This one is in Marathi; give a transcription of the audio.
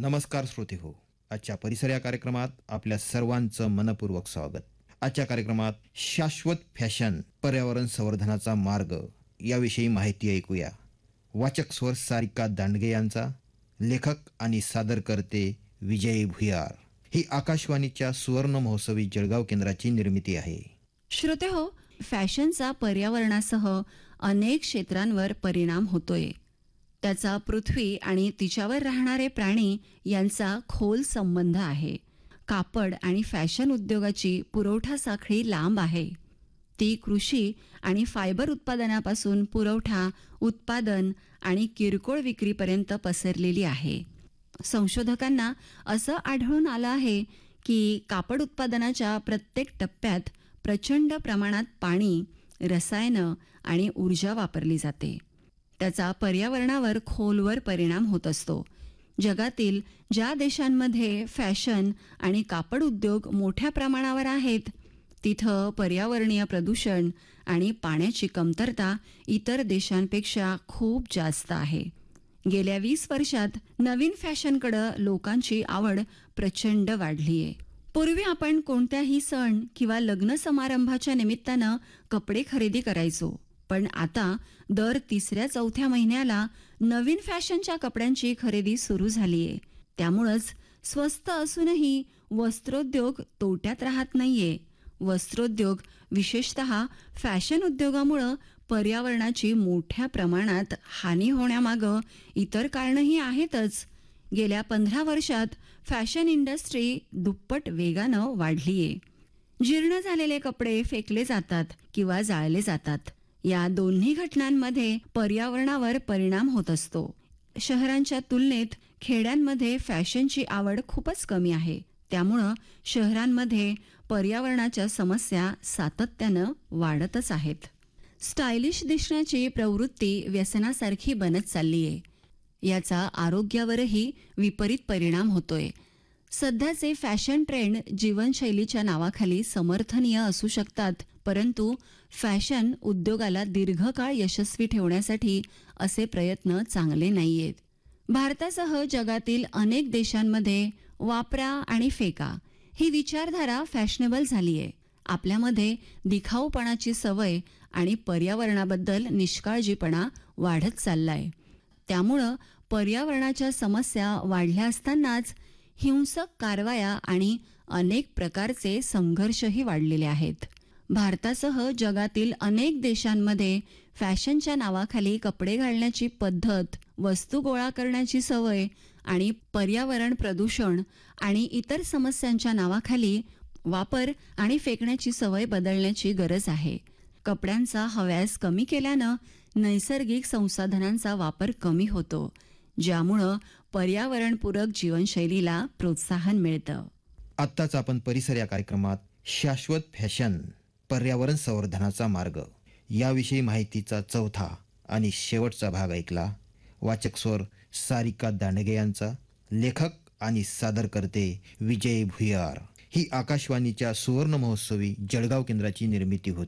नमस्कार श्रोते हो. आजच्या परिसर या कार्यक्रमात आपल्या सर्वांचं मनपूर्वक स्वागत. आजच्या कार्यक्रमात शाश्वत फॅशन पर्यावरण संवर्धनाचा मार्ग याविषयी माहिती ऐकूया. वाचक स्वर सारिका दांडगे यांचा, लेखक आणि सादरकर्ते विजय भुयार. ही आकाशवाणीच्या सुवर्ण महोत्सवी जळगाव केंद्राची निर्मिती आहे. श्रोते हो, फॅशनचा पर्यावरणासह अनेक क्षेत्रांवर परिणाम होतोय. त्याचा पृथ्वी आणि तिच्यावर राहणारे प्राणी यांचा खोल संबंध आहे. कापड आणि फॅशन उद्योगाची पुरवठा साखळी लांब आहे. ती कृषी आणि फायबर उत्पादनापासून पुरवठा, उत्पादन आणि किरकोळ विक्रीपर्यंत पसरलेली आहे. संशोधकांना असं आढळून आलं आहे की कापड उत्पादनाच्या प्रत्येक टप्प्यात प्रचंड प्रमाणात पाणी, रसायनं आणि ऊर्जा वापरली जाते. त्याचा पर्यावरणावर खोलवर परिणाम होत असतो. जगातील ज्या देशांमध्ये फॅशन आणि कापड उद्योग मोठ्या प्रमाणावर आहेत, तिथं पर्यावरणीय प्रदूषण आणि पाण्याची कमतरता इतर देशांपेक्षा खूप जास्त आहे. गेल्या 20 वर्षात नवीन फॅशनकडं लोकांची आवड प्रचंड वाढली आहे. पूर्वी आपण कोणत्याही सण किंवा लग्न समारंभाच्या निमित्तानं कपडे खरेदी करायचो, पण आता दर 3-4 महिन्याला नवीन फॅशनच्या कपड्यांची खरेदी सुरू झालीये. त्यामुळंच स्वस्त असूनही वस्त्रोद्योग तोट्यात राहत नाहीये. वस्त्रोद्योग, विशेषतः फॅशन उद्योगामुळं पर्यावरणाची मोठ्या प्रमाणात हानी होण्यामागं इतर कारणंही आहेतच. गेल्या 15 वर्षात फॅशन इंडस्ट्री दुप्पट वेगानं वाढलीये. जीर्ण झालेले कपडे फेकले जातात किंवा जाळले जातात. या दोन्ही घटनांमध्ये पर्यावरणावर परिणाम होत असतो. शहरांच्या तुलनेत खेड्यांमध्ये फॅशनची आवड खूपच कमी आहे. त्यामुळं शहरांमध्ये पर्यावरणाच्या समस्या सातत्यानं वाढतच आहेत. स्टायलिश दिसण्याची प्रवृत्ती व्यसनासारखी बनत चाललीये. याचा आरोग्यावरही विपरीत परिणाम होतोय. सध्याचे फॅशन ट्रेंड जीवनशैलीच्या नावाखाली समर्थनीय असू शकतात, परंतु फॅशन उद्योगाला दीर्घकाळ यशस्वी ठेवण्यासाठी असे प्रयत्न चांगले नाहीयेत. भारतासह जगातील अनेक देशांमध्ये वापरा आणि फेका ही विचारधारा फॅशनेबल झालीये. आपल्यामध्ये दिखाऊपणाची सवय आणि पर्यावरणाबद्दल निष्काळजीपणा वाढत चाललाय. त्यामुळं पर्यावरणाच्या समस्या वाढल्या असतानाच हिंसक कारवाया आणि अनेक प्रकारचे संघर्षही वाढलेले आहेत. भारतासह जगातील अनेक देशांमध्ये फॅशनच्या नावाखाली कपडे घालण्याची पद्धत, वस्तू गोळा करण्याची सवय आणि पर्यावरण प्रदूषण आणि इतर समस्यांच्या नावाखाली वापर आणि फेकण्याची सवय बदलण्याची गरज आहे. कपड्यांचा हव्यास कमी केल्यानं नैसर्गिक संसाधनांचा वापर कमी होतो, ज्यामुळं पर्यावरणपूरक जीवनशैलीला प्रोत्साहन मिळतं. आत्ताच आपण परिसर या कार्यक्रमात शाश्वत फॅशन पर्यावरण संवर्धनाचा मार्ग याविषयी माहितीचा चौथा आणि शेवटचा भाग ऐकला. वाचक स्वर सारिका दांडगे यांचा, लेखक आणि सादरकर्ते विजय भुयार. ही आकाशवाणीच्या सुवर्ण महोत्सवी जळगाव केंद्राची निर्मिती होती.